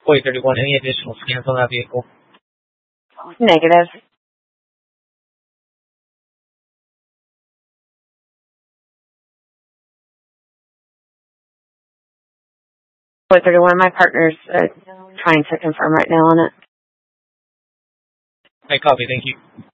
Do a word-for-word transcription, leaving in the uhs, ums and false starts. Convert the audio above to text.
four thirty-one, any additional scans on that vehicle? Negative. four thirty-one, my partner's uh, trying to confirm right now on it. I copy, thank you.